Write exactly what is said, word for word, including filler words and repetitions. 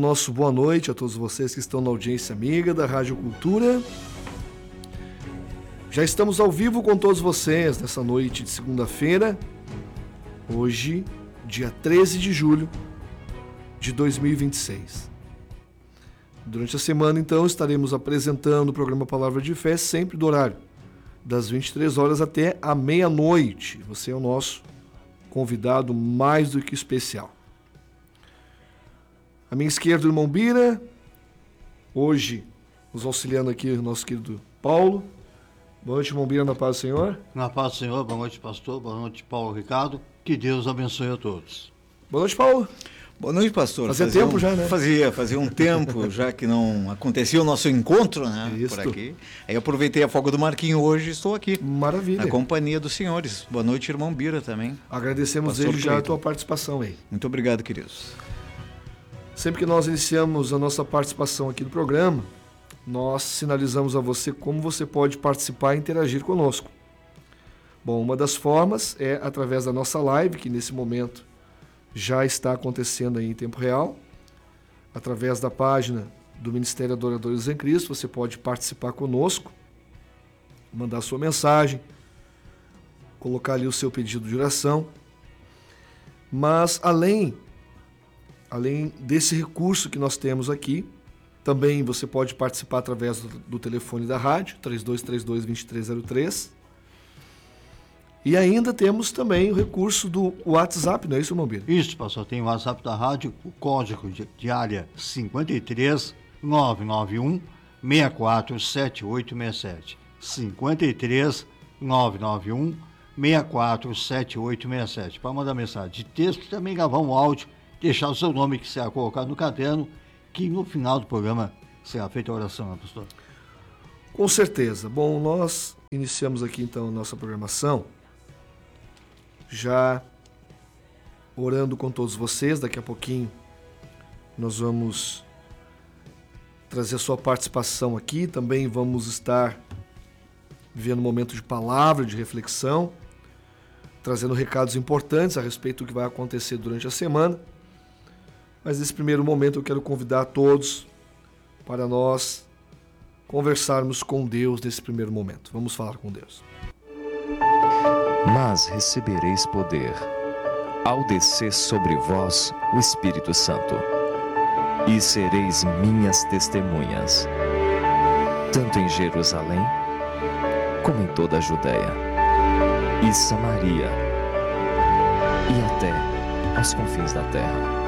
nosso boa noite a todos vocês que estão na audiência amiga da Rádio Cultura. Já estamos ao vivo com todos vocês nessa noite de segunda-feira, hoje, dia treze de julho de dois mil e vinte e seis. Durante a semana, então, estaremos apresentando o programa Palavra de Fé, sempre do horário das vinte e três horas até a meia-noite. Você é o nosso convidado mais do que especial. À minha esquerda, o irmão Bira. Hoje, nos auxiliando aqui, o nosso querido Paulo. Boa noite, irmão Bira, na paz do Senhor. Na paz do Senhor, boa noite, pastor. Boa noite, Paulo Ricardo. Que Deus abençoe a todos. Boa noite, Paulo. Boa noite, pastor. Fazia, fazia tempo um, já, né? Fazia, fazia um tempo já que não acontecia o nosso encontro, né? Isso. Por aqui. Aí aproveitei a folga do Marquinho hoje e estou aqui. Maravilha. Na companhia dos senhores. Boa noite, irmão Bira também. Agradecemos desde já a tua participação aí. Muito obrigado, queridos. Sempre que nós iniciamos a nossa participação aqui do programa, nós sinalizamos a você como você pode participar e interagir conosco. Bom, uma das formas é através da nossa live, que nesse momento já está acontecendo aí em tempo real. Através da página do Ministério Adoradores em Cristo, você pode participar conosco, mandar sua mensagem, colocar ali o seu pedido de oração. Mas além, além desse recurso que nós temos aqui, também você pode participar através do, do telefone da rádio, três dois três dois, dois três zero três. E ainda temos também o recurso do WhatsApp, não é isso, irmão Bira? Isso, pastor. Tem o WhatsApp da rádio, o código de, de área cinquenta e três, nove nove um, seis quatro sete oito seis sete. cinquenta e três, nove nove um, seis quatro sete oito seis sete. Para mandar mensagem de texto, também gravar um áudio, deixar o seu nome que será colocado no caderno, que no final do programa será feita a oração, né, pastor? Com certeza. Bom, nós iniciamos aqui então a nossa programação, já orando com todos vocês. Daqui a pouquinho nós vamos trazer a sua participação aqui. Também vamos estar vivendo um momento de palavra, de reflexão, trazendo recados importantes a respeito do que vai acontecer durante a semana. Mas nesse primeiro momento eu quero convidar a todos para nós conversarmos com Deus nesse primeiro momento. Vamos falar com Deus. Mas recebereis poder, ao descer sobre vós o Espírito Santo, e sereis minhas testemunhas, tanto em Jerusalém, como em toda a Judéia, e Samaria, e até aos confins da terra.